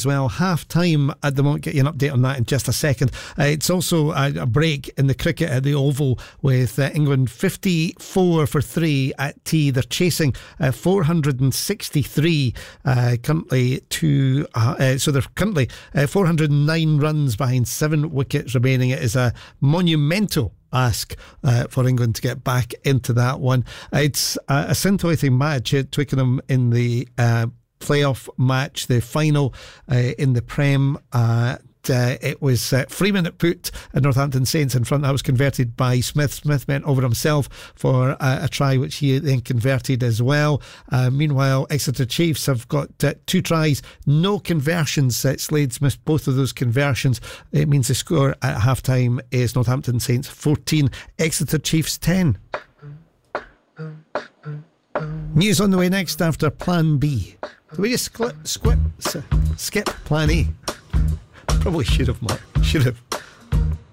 as well. Half time at the moment, get you an update on that in just a second. It's also a break in the cricket at the Oval with England 54 for 3 at tea. They're chasing 463 currently to so they're currently 409 runs behind, 7 wickets remaining. It is a monumental ask for England to get back into that one. It's a scintillating match at Twickenham in the playoff match, the final in the Prem. It was Freeman that put Northampton Saints in front. That was converted by Smith. Smith went over himself for a try which he then converted as well. Meanwhile, Exeter Chiefs have got 2 tries, no conversions. Slades missed both of those conversions. It means the score at half time is Northampton Saints 14, Exeter Chiefs 10. News on the way next after Plan B. Did we just skip Plan A? Probably should have, Mark. Should have.